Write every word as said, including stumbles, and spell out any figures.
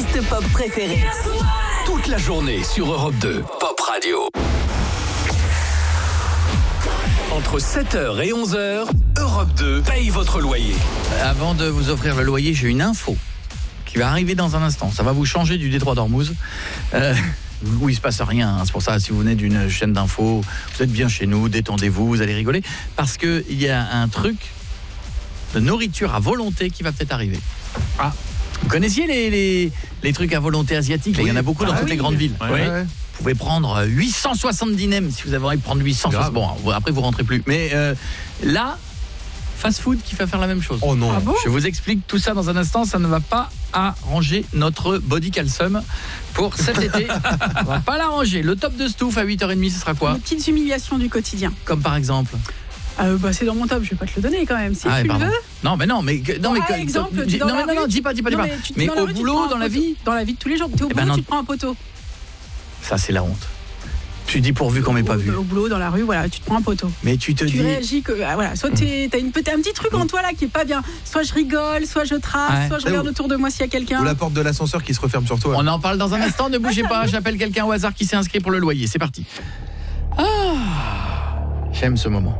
artistes pop préférés. Toute la journée sur Europe deux, Pop Radio. Entre sept heures et onze heures, Europe deux paye votre loyer. Avant de vous offrir le loyer, j'ai une info qui va arriver dans un instant. Ça va vous changer du détroit d'Ormuz. Euh, où il se passe rien. Hein. C'est pour ça, si vous venez d'une chaîne d'infos, vous êtes bien chez nous, détendez-vous, vous allez rigoler. Parce qu'il y a un truc de nourriture à volonté qui va peut-être arriver. Ah. Vous connaissiez les, les, les trucs à volonté asiatiques? oui. Il y en a beaucoup dans ah, toutes oui. les grandes villes. Ouais, ouais. Ouais. Vous pouvez prendre huit cent soixante-dix nems si vous avez envie de prendre huit cent soixante. Bon, après vous rentrez plus. Mais euh, là, fast food qui va faire la même chose. Oh non. Ah bon? Je vous explique tout ça dans un instant. Ça ne va pas arranger notre body calcium pour cet été. On va pas l'arranger. Le top de Stouff à huit heures trente, ce sera quoi? Des petites humiliations du quotidien. Comme par exemple? Euh, bah, c'est dans mon top, je vais pas te le donner quand même. Si ah, tu pardon. le veux. Non, mais non, mais non, bon, mais ah, exemple, dis, dans non, la mais non, non, dis pas, dis pas, dis pas. Mais, mais au rue, boulot, dans la vie, dans la vie de tous les jours, t'es au eh boulot, ben tu te prends un poteau. Ça, c'est la honte. Tu dis pourvu qu'on m'ait pas vu. Au boulot, dans la rue, voilà, tu te prends un poteau. Mais tu te tu dis. Tu réagis que, ah, voilà, soit tu as une un petit truc en toi là qui est pas bien. Soit je rigole, soit je trace, ouais. soit je regarde autour de moi s'il y a quelqu'un. Ou la porte de l'ascenseur qui se referme sur toi. On en parle dans un instant. Ne bougez pas. J'appelle quelqu'un au hasard qui s'est inscrit pour le loyer. C'est parti. Ah, j'aime ce moment.